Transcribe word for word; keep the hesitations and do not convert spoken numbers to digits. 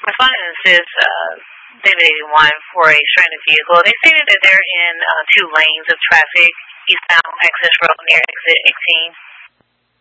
Responding says uh, David eighty-one for a stranded vehicle. They stated that they're in uh, two lanes of traffic eastbound access road near exit eighteen.